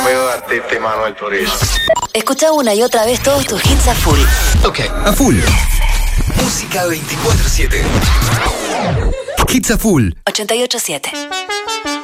conmigo de artista y Manuel Turizo. Escucha una y otra vez todos tus hits a full. Ok, a full. Música 24/7. Hits a full. 88.7.